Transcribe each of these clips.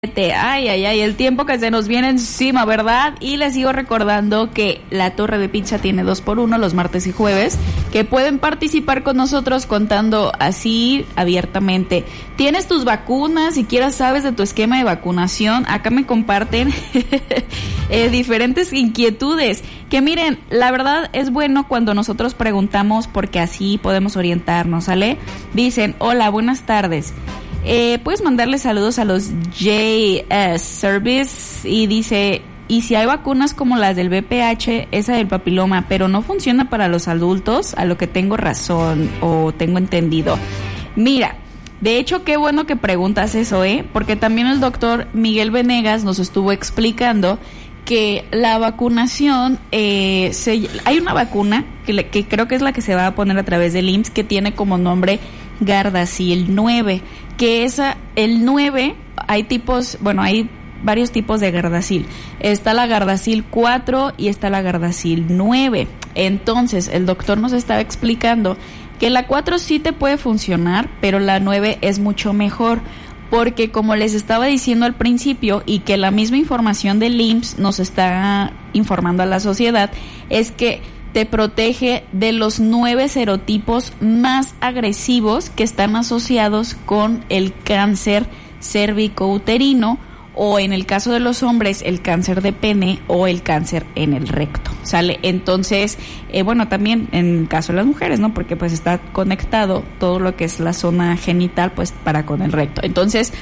Ay, el tiempo que se nos viene encima, ¿verdad? Y les sigo recordando que la Torre de Pizza tiene 2x1 los martes y jueves, que pueden participar con nosotros contando así abiertamente. ¿Tienes tus vacunas? Si quieres sabes de tu esquema de vacunación, acá me comparten diferentes inquietudes. Que miren, la verdad es bueno cuando nosotros preguntamos porque así podemos orientarnos, ¿sale? Dicen, hola, buenas tardes. Puedes mandarle saludos a los JS Service y dice, y si hay vacunas como las del VPH, esa del papiloma, pero no funciona para los adultos, a lo que tengo razón o tengo entendido. Mira, de hecho qué bueno que preguntas eso, porque también el doctor Miguel Venegas nos estuvo explicando que la vacunación, hay una vacuna que creo que es la que se va a poner a través del IMSS, que tiene como nombre Gardasil 9, que el 9, hay varios tipos de Gardasil. Está la Gardasil 4 y está la Gardasil 9. Entonces, el doctor nos estaba explicando que la 4 sí te puede funcionar, pero la 9 es mucho mejor, porque como les estaba diciendo al principio, y que la misma información del IMSS nos está informando a la sociedad, es que te protege de los 9 serotipos más agresivos que están asociados con el cáncer cérvico-uterino, o en el caso de los hombres, el cáncer de pene o el cáncer en el recto, ¿sale? Entonces, también en el caso de las mujeres, ¿no? Porque pues está conectado todo lo que es la zona genital, pues para con el recto. Entonces,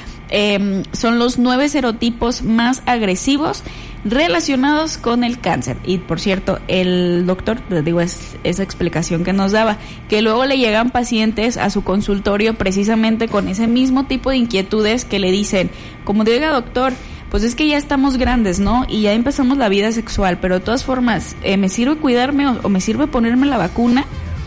son los 9 serotipos más agresivos relacionados con el cáncer. Y por cierto, el doctor, les digo, es esa explicación que nos daba, que luego le llegan pacientes a su consultorio precisamente con ese mismo tipo de inquietudes, que le dicen, como diga doctor, pues es que ya estamos grandes, ¿no? Y ya empezamos la vida sexual, pero de todas formas, ¿me sirve cuidarme o me sirve ponerme la vacuna?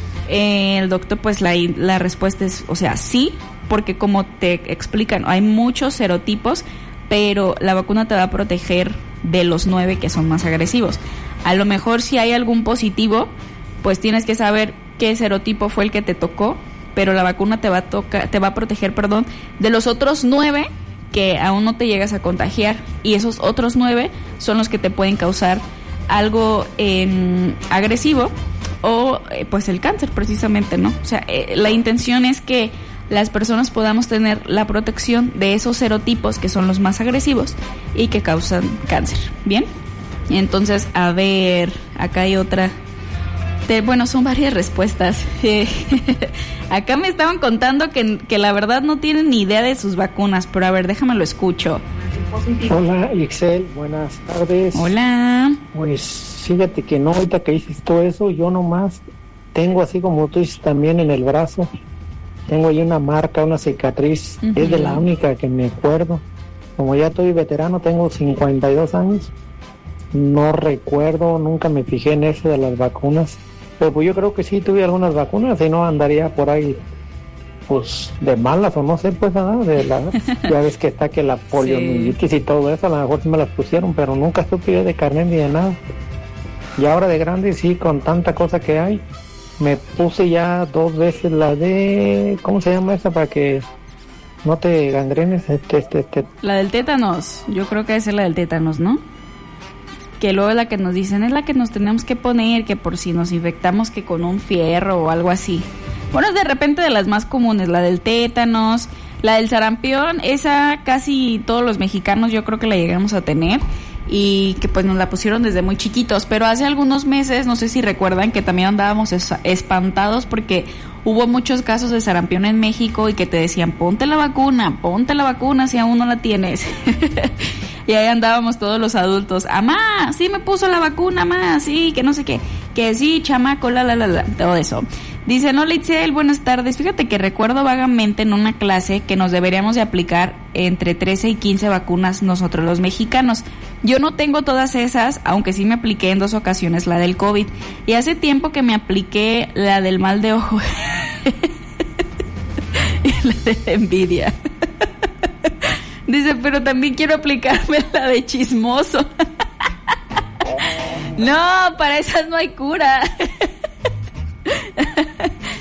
El doctor, pues la respuesta es, o sea, sí, porque como te explican, hay muchos serotipos, pero la vacuna te va a proteger de los 9 que son más agresivos. A lo mejor si hay algún positivo, pues tienes que saber qué serotipo fue el que te tocó, pero la vacuna te va a proteger, de los otros 9 que aún no te llegas a contagiar, y esos otros 9 son los que te pueden causar algo agresivo o pues el cáncer precisamente, ¿no? O sea, la intención es que las personas podamos tener la protección de esos serotipos que son los más agresivos y que causan cáncer. ¿Bien? Entonces, a ver, acá hay otra. Son varias respuestas. Acá me estaban contando que la verdad no tienen ni idea de sus vacunas, pero a ver, déjame lo escucho. Hola, Ixel, buenas tardes. Hola. Pues fíjate que no, ahorita que dices todo eso, yo nomás tengo así como tú dices también en el brazo. Tengo ahí una marca, una cicatriz, es de la única que me acuerdo. Como ya estoy veterano, tengo 52 años, no recuerdo, nunca me fijé en eso de las vacunas. Pero pues yo creo que sí tuve algunas vacunas, si no andaría por ahí, pues de malas o no sé, pues nada, ya ves que está que la poliomielitis sí, y todo eso, a lo mejor sí me las pusieron, pero nunca supe yo de carnet ni de nada. Y ahora de grande sí, con tanta cosa que hay, me puse ya 2 veces la de, ¿cómo se llama esa? Para que no te gangrenes. La del tétanos, yo creo que esa es la del tétanos, ¿no? Que luego la que nos dicen es la que nos tenemos que poner, que por si nos infectamos que con un fierro o algo así. Bueno, es de repente de las más comunes, la del tétanos, la del sarampión, esa casi todos los mexicanos yo creo que la llegamos a tener. Y que pues nos la pusieron desde muy chiquitos, pero hace algunos meses, no sé si recuerdan, que también andábamos espantados porque hubo muchos casos de sarampión en México y que te decían, ponte la vacuna si aún no la tienes. Y ahí andábamos todos los adultos, amá, sí me puso la vacuna, amá, sí, que no sé qué, que sí, chamaco, todo eso. Dice, no, Litzel, buenas tardes. Fíjate que recuerdo vagamente en una clase que nos deberíamos de aplicar entre 13 y 15 vacunas nosotros los mexicanos. Yo no tengo todas esas, aunque sí me apliqué en 2 ocasiones la del COVID. Y hace tiempo que me apliqué la del mal de ojo y la de la envidia. Dice, pero también quiero aplicarme la de chismoso. No, para esas no hay cura.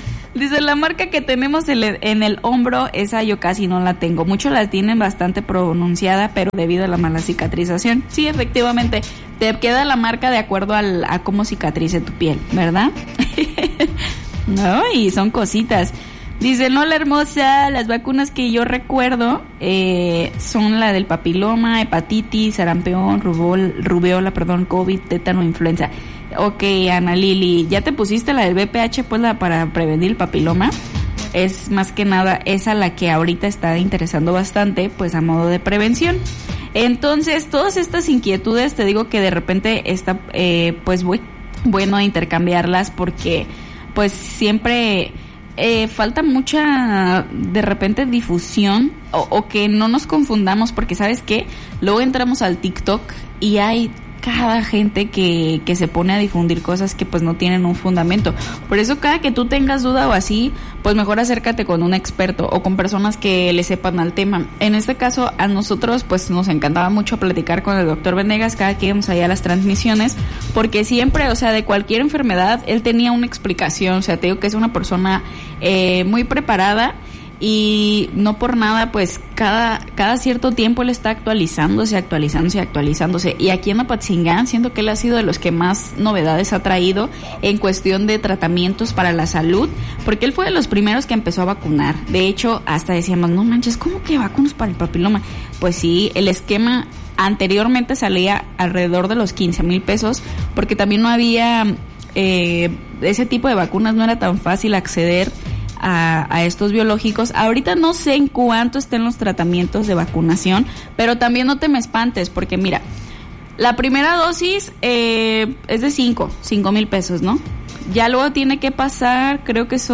Dice, la marca que tenemos en el hombro, esa yo casi no la tengo. Muchos la tienen bastante pronunciada, pero debido a la mala cicatrización. Sí, efectivamente, te queda la marca de acuerdo a cómo cicatrice tu piel, ¿verdad? No, y son cositas. Dice, no, la hermosa, las vacunas que yo recuerdo son la del papiloma, hepatitis, sarampión, rubeola, COVID, tétano, influenza. Ok, Ana Lili, ¿ya te pusiste la del VPH, pues la para prevenir el papiloma? Es más que nada esa la que ahorita está interesando bastante, pues a modo de prevención. Entonces, todas estas inquietudes, te digo que de repente está, pues bueno intercambiarlas porque pues siempre falta mucha, de repente, difusión o que no nos confundamos porque, ¿sabes qué? Luego entramos al TikTok y hay cada gente que se pone a difundir cosas que pues no tienen un fundamento. Por eso cada que tú tengas duda o así, pues mejor acércate con un experto o con personas que le sepan al tema. En este caso, a nosotros pues nos encantaba mucho platicar con el doctor Venegas cada que íbamos allá a las transmisiones, porque siempre, o sea, de cualquier enfermedad, él tenía una explicación. O sea, te digo que es una persona muy preparada. Y no por nada, pues cada cierto tiempo él está actualizándose. Y aquí en Apatzingán siento que él ha sido de los que más novedades ha traído en cuestión de tratamientos para la salud, porque él fue de los primeros que empezó a vacunar. De hecho, hasta decíamos, no manches, ¿cómo que vacunas para el papiloma? Pues sí, el esquema anteriormente salía alrededor de los 15,000 pesos, porque también no había ese tipo de vacunas, no era tan fácil acceder a estos biológicos. Ahorita no sé en cuánto estén los tratamientos de vacunación, pero también no te me espantes, porque mira, la primera dosis es de 5,000 pesos, ¿no? Ya luego tiene que pasar, creo que es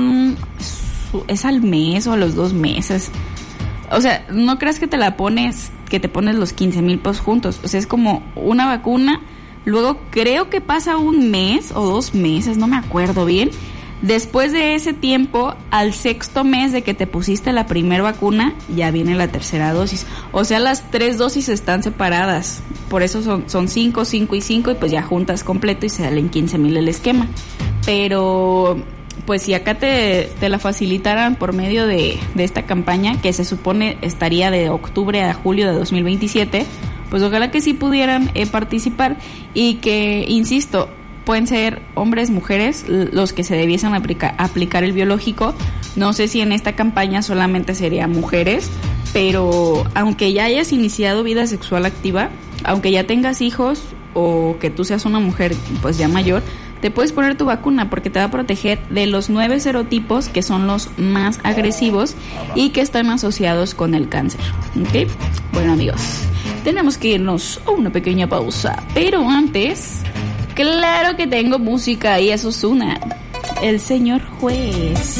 al mes o a los 2 meses. O sea, no creas que te pones los 15,000 pesos juntos. O sea, es como una vacuna, luego creo que pasa 1 mes o 2 meses, no me acuerdo bien. Después de ese tiempo, al 6º mes de que te pusiste la primera vacuna, ya viene la tercera dosis. O sea, las 3 dosis están separadas. Por eso son 5, 5 y 5, y pues ya juntas completo y se salen 15,000 el esquema. Pero pues si acá te la facilitaran por medio de esta campaña, que se supone estaría de octubre a julio de 2027, pues ojalá que sí pudieran participar y que, insisto, pueden ser hombres, mujeres, los que se debiesen aplicar el biológico. No sé si en esta campaña solamente serían mujeres, pero aunque ya hayas iniciado vida sexual activa, aunque ya tengas hijos o que tú seas una mujer pues ya mayor, te puedes poner tu vacuna porque te va a proteger de los 9 serotipos que son los más agresivos y que están asociados con el cáncer. ¿Ok? Bueno, amigos, tenemos que irnos a una pequeña pausa, pero antes, claro que tengo música y eso es el señor juez.